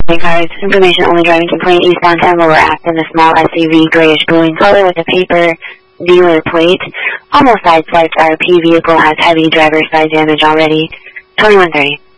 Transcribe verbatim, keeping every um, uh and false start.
Cars, information only driving complaint eastbound ten Lower Acton, a small S U V, grayish blue in color with a paper dealer plate. Almost sideswiped R P vehicle has heavy driver's side damage already. twenty-one thirty.